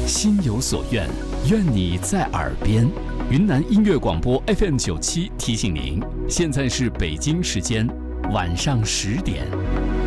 心有所愿，愿你在耳边。云南音乐广播 FM97提醒您，现在是北京时间晚上10点。